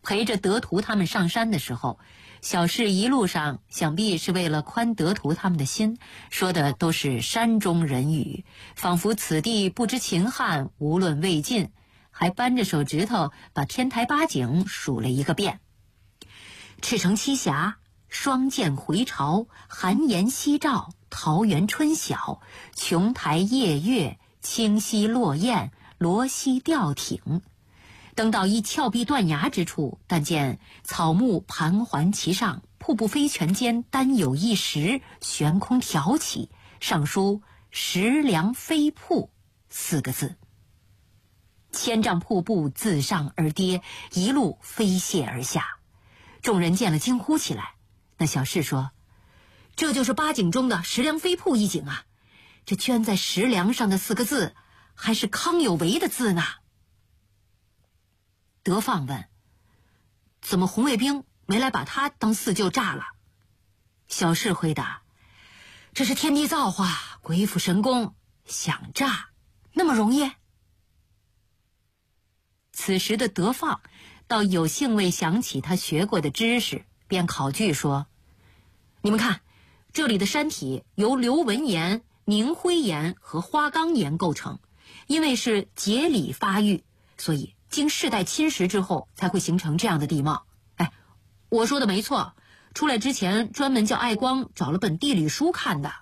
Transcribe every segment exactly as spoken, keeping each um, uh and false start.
陪着德图他们上山的时候，小氏一路上想必是为了宽德图他们的心，说的都是山中人语，仿佛此地不知秦汉，无论魏晋，还扳着手指头把天台八景数了一个遍。赤城七峡，双剑回朝，寒岩夕照，桃源春晓，琼台夜月，清溪落雁，罗溪吊艇。登到一峭壁断崖之处，但见草木盘桓其上，瀑布飞泉间单有一石悬空挑起，上书石梁飞瀑四个字。千丈瀑布自上而跌，一路飞泻而下。众人见了惊呼起来。那小士说，这就是八景中的石梁飞瀑一景啊，这圈在石梁上的四个字还是康有为的字呢。德放问，怎么红卫兵没来把他当四舅炸了？小士回答，这是天地造化，鬼斧神工，想炸那么容易？此时的德放倒有幸未想起他学过的知识，便考据说，你们看，这里的山体由流纹岩、凝灰岩和花岗岩构成，因为是节理发育，所以经世代侵蚀之后才会形成这样的地貌。哎，我说的没错，出来之前专门叫爱光找了本地理书看的。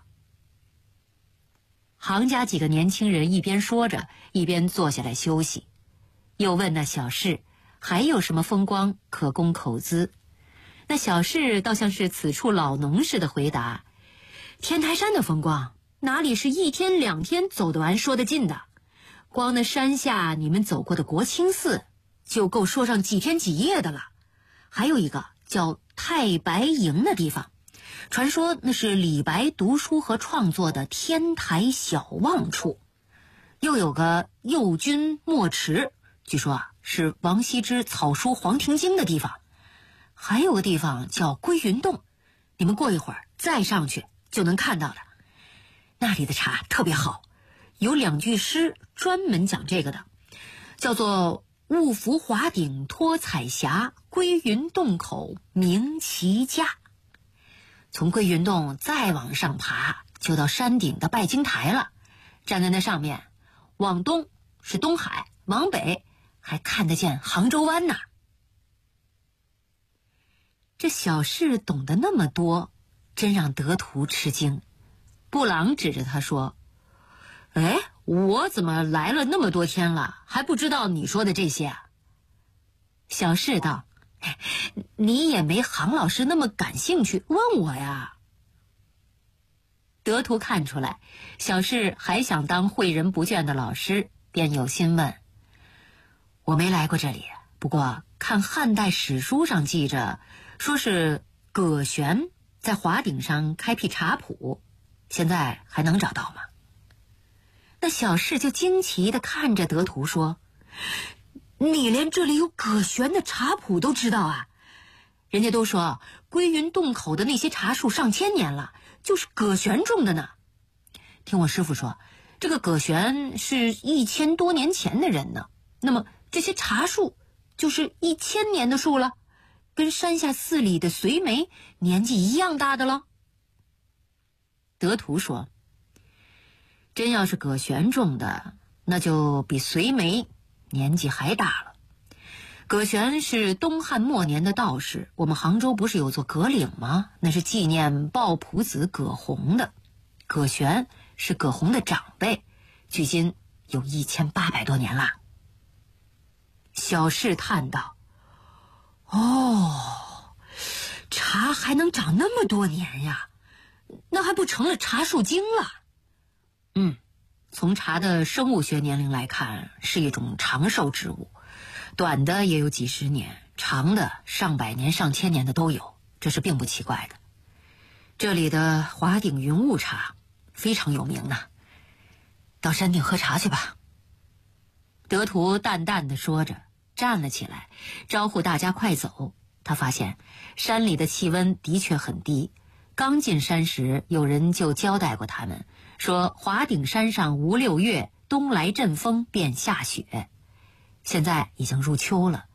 行家几个年轻人一边说着，一边坐下来休息。又问那小士还有什么风光可供口资。那小士倒像是此处老农似的回答，天台山的风光哪里是一天两天走得完说得尽的，光那山下你们走过的国清寺就够说上几天几夜的了。还有一个叫太白营的地方，传说那是李白读书和创作的天台小望处。又有个右军墨池，据说啊是王羲之草书《黄庭经》的地方。还有个地方叫归云洞，你们过一会儿再上去就能看到了。那里的茶特别好，有两句诗专门讲这个的，叫做雾浮华顶托彩霞，归云洞口鸣其家。从归云洞再往上爬，就到山顶的拜金台了。站在那上面，往东是东海，往北还看得见杭州湾呢。这小士懂得那么多，真让德图吃惊。布朗指着他说，哎，我怎么来了那么多天了，还不知道你说的这些啊？小士道，你也没杭老师那么感兴趣问我呀。德图看出来小士还想当诲人不倦的老师，便有心问，我没来过这里，不过看汉代史书上记着，说是葛玄在华顶上开辟茶圃，现在还能找到吗？那小士就惊奇地看着德图说，你连这里有葛玄的茶圃都知道啊？人家都说归云洞口的那些茶树上千年了，就是葛玄种的呢。听我师父说，这个葛玄是一千多年前的人呢，那么这些茶树就是一千年的树了，跟山下寺里的隋眉年纪一样大的了。德图说，真要是葛玄种的，那就比隋眉年纪还大了。葛玄是东汉末年的道士，我们杭州不是有座葛岭吗？那是纪念鲍朴子葛洪的。葛玄是葛洪的长辈，距今有一千八百多年了。小士叹道，哦，茶还能长那么多年呀，那还不成了茶树精了？嗯，从茶的生物学年龄来看，是一种长寿植物，短的也有几十年，长的上百年上千年的都有，这是并不奇怪的。这里的华顶云雾茶非常有名呢，到山顶喝茶去吧。德图淡淡地说着，站了起来，招呼大家快走。他发现山里的气温的确很低，刚进山时有人就交代过他们，说华顶山上无六月，东来阵风便下雪。现在已经入秋了，